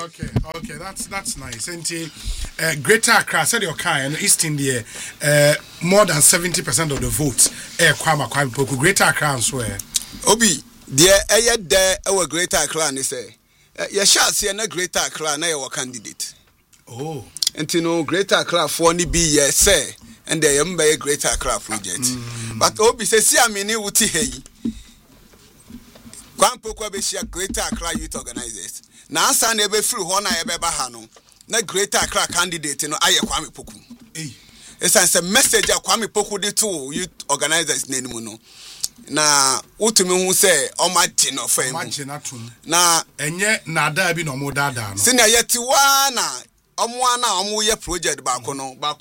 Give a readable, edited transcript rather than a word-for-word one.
Okay, that's nice. And Greater Accra, said your car and East India, more than 70% of the votes. Kwame Poku, Greater Accra and swear. Obi, dear, there our Greater Accra and say, your shots here, no Greater Accra, na your candidate. Oh, and to know Greater Accra for only be yes, say, and they am by a Greater Accra project. But Obi says, see, I mean, you would hey. Kwampoku be share Greater Accra youth organizers. Na asa na ebe free ho na ebe ba ha no. Na Greater Accra candidate no aye Kwame Poku. Esa say message a Kwame Poku de to youth organizers n'animu no. Na utumi hu say o ma gye no fa mu. Na enye na da bi no mo dada no. Sina yeti wa na omo ana omo ye project ba ko no.